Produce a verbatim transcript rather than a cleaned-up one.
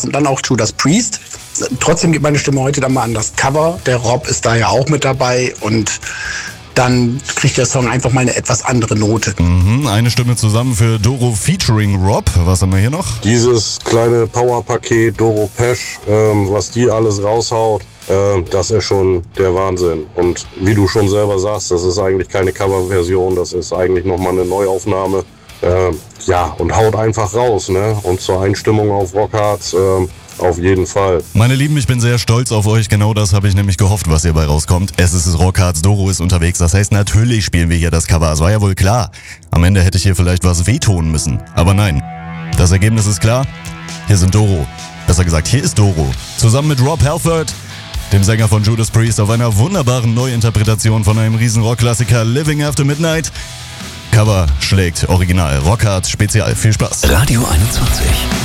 und dann auch Judas Priest. Trotzdem geht meine Stimme heute dann mal an das Cover. Der Rob ist da ja auch mit dabei und dann kriegt der Song einfach mal eine etwas andere Note. Mhm, eine Stimme zusammen für Doro featuring Rob. Was haben wir hier noch? Dieses kleine Powerpaket Doro Pesch, ähm, was die alles raushaut, äh, das ist schon der Wahnsinn. Und wie du schon selber sagst, das ist eigentlich keine Coverversion, das ist eigentlich nochmal eine Neuaufnahme. Äh, ja, und haut einfach raus, ne? Und zur Einstimmung auf Rockhards, äh, auf jeden Fall. Meine Lieben, ich bin sehr stolz auf euch. Genau das habe ich nämlich gehofft, was hierbei rauskommt. Es ist Rockhards, Doro ist unterwegs. Das heißt, natürlich spielen wir hier das Cover. Das war ja wohl klar. Am Ende hätte ich hier vielleicht was wehtun müssen. Aber nein, das Ergebnis ist klar. Hier sind Doro. Besser gesagt, hier ist Doro. Zusammen mit Rob Halford, dem Sänger von Judas Priest, auf einer wunderbaren Neuinterpretation von einem riesen Rockklassiker Living After Midnight. Cover schlägt Original. Rockhards Spezial. Viel Spaß. Radio einundzwanzig.